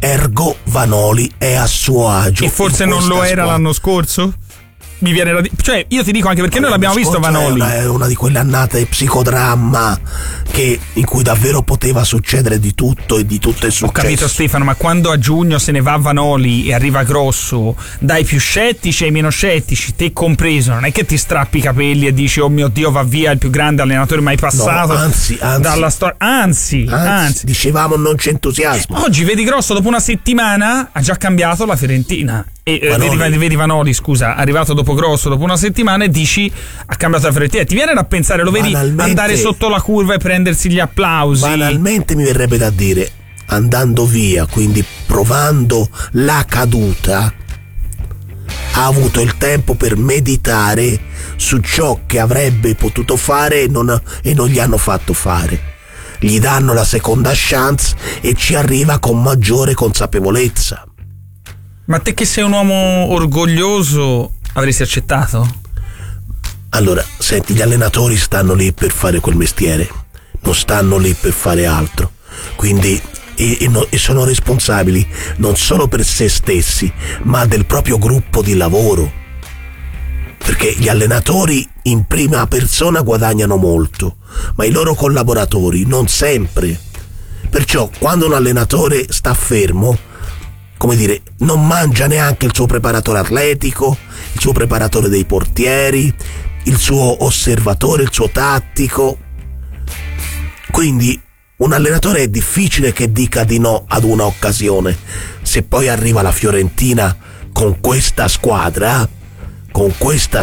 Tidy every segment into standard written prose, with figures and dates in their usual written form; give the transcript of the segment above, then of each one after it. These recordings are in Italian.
ergo Vanoli è a suo agio. E forse non lo era l'anno scorso? Mi viene da cioè, io ti dico anche perché noi l'abbiamo visto Vanoli. È una di quelle annate psicodramma in cui davvero poteva succedere di tutto e di tutto è successo. Ho capito Stefano, ma quando a giugno se ne va Vanoli e arriva Grosso, dai più scettici ai meno scettici, te compreso, non è che ti strappi i capelli e dici oh mio Dio va via il più grande allenatore mai passato. No, anzi dalla storia. Anzi, dicevamo non c'è entusiasmo. Oggi vedi Grosso dopo una settimana ha già cambiato la Fiorentina. E vedi Vanoli, scusa, arrivato dopo Grosso dopo una settimana e dici ha cambiato la Fiorentina. Ti viene da pensare, lo vedi andare sotto la curva e prendersi gli applausi? Banalmente mi verrebbe da dire, andando via, quindi provando la caduta, ha avuto il tempo per meditare su ciò che avrebbe potuto fare e non gli hanno fatto fare. Gli danno la seconda chance e ci arriva con maggiore consapevolezza. Ma te che sei un uomo orgoglioso avresti accettato? Allora, senti, gli allenatori stanno lì per fare quel mestiere, non stanno lì per fare altro, quindi e sono responsabili non solo per se stessi, ma del proprio gruppo di lavoro, perché gli allenatori in prima persona guadagnano molto, ma i loro collaboratori non sempre. Perciò quando un allenatore sta fermo, come dire, non mangia neanche il suo preparatore atletico, il suo preparatore dei portieri, il suo osservatore, il suo tattico. Quindi un allenatore è difficile che dica di no ad una occasione. Se poi arriva la Fiorentina con questa squadra, con queste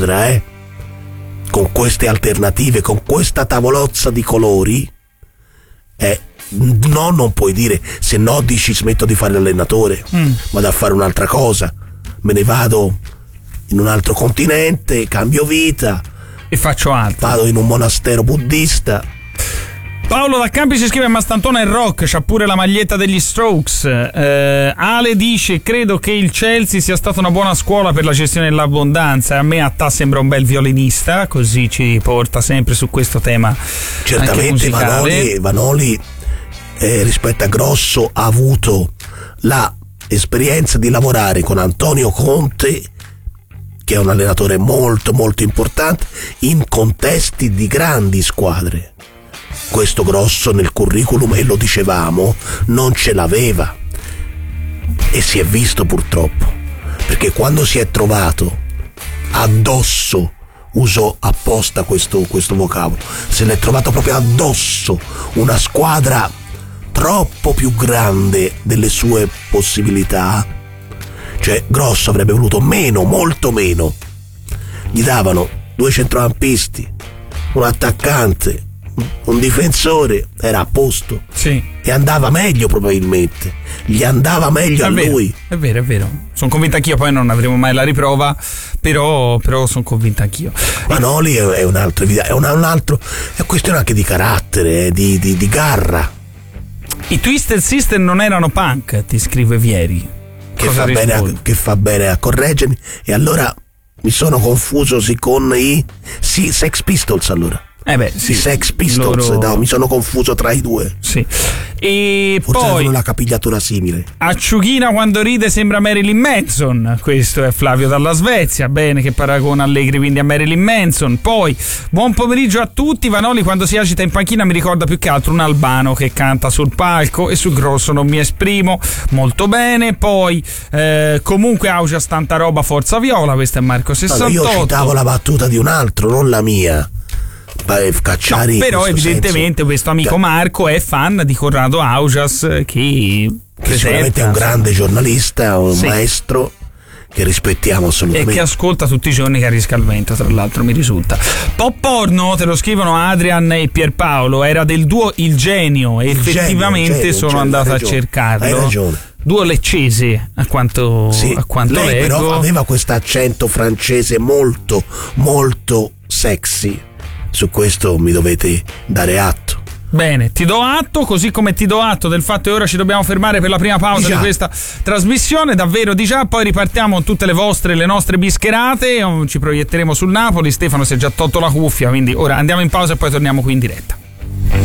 alternative, con questa tavolozza di colori, no, non puoi dire, se no dici smetto di fare l'allenatore, vado a fare un'altra cosa, me ne vado in un altro continente, cambio vita e faccio altro, vado in un monastero buddista. Paolo da Campi ci scrive: Mastantona è rock, c'ha pure la maglietta degli Strokes. Ale dice: credo che il Chelsea sia stata una buona scuola per la gestione dell'abbondanza. A me sembra un bel violinista, così ci porta sempre su questo tema. Certamente Vanoli rispetto a Grosso ha avuto la esperienza di lavorare con Antonio Conte, che è un allenatore molto molto importante, in contesti di grandi squadre. Questo Grosso nel curriculum, e lo dicevamo, non ce l'aveva, e si è visto purtroppo, perché quando si è trovato addosso, uso apposta questo vocabolo, se l'è trovato proprio addosso una squadra troppo più grande delle sue possibilità, cioè Grosso avrebbe voluto meno, molto meno. Gli davano 2 centrocampisti, un attaccante, un difensore, era a posto, sì, e andava meglio, probabilmente gli andava meglio lui. È vero, sono convinto anch'io, poi non avremo mai la riprova, però sono convinto anch'io. Manoli è un altro, è questione anche di carattere, di garra. I Twisted Sister non erano punk, ti scrive Vieri. Che fa bene a correggermi. E allora mi sono confuso con i Sex Pistols, allora. Sì, i Sex Pistols, no, mi sono confuso tra i due. Sì. E forse poi avevano una capigliatura simile. Acciuchina quando ride sembra Marilyn Manson. Questo è Flavio dalla Svezia. Bene che paragona Allegri quindi a Marilyn Manson. Poi buon pomeriggio a tutti. Vanoli quando si agita in panchina mi ricorda più che altro un albano che canta sul palco, e sul Grosso non mi esprimo molto bene. Poi comunque Augias tanta roba, forza viola. Questo è Marco 68. Io citavo la battuta di un altro, non la mia. Cacciari, no, però evidentemente questo amico Marco è fan di Corrado Augias, che sicuramente è un grande giornalista, un maestro che rispettiamo assolutamente e che ascolta tutti i giorni Carisca al Vento, tra l'altro mi risulta. Pop porno, te lo scrivono Adrian e Pierpaolo, era del duo Il Genio, e effettivamente sono andato a cercarlo. Hai ragione. Duo leccese a quanto lei leggo. Però aveva questo accento francese molto molto sexy. Su questo mi dovete dare atto. Bene, ti do atto, così come ti do atto del fatto che ora ci dobbiamo fermare per la prima pausa di questa trasmissione, davvero di già, poi ripartiamo con tutte le nostre bischerate, ci proietteremo sul Napoli. Stefano si è già tolto la cuffia, quindi ora andiamo in pausa e poi torniamo qui in diretta.